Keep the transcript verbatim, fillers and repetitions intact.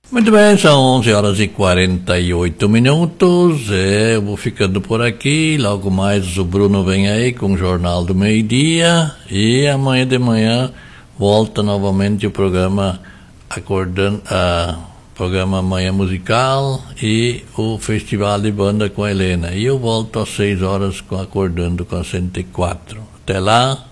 Muito bem, são onze horas e quarenta e oito minutos. É, eu vou ficando por aqui. Logo mais o Bruno vem aí com o Jornal do Meio-Dia. E amanhã de manhã volta novamente o programa Acordando, a programa Manhã Musical e o Festival de Banda com a Helena. E eu volto às seis horas com Acordando com a cento e quatro. Até lá.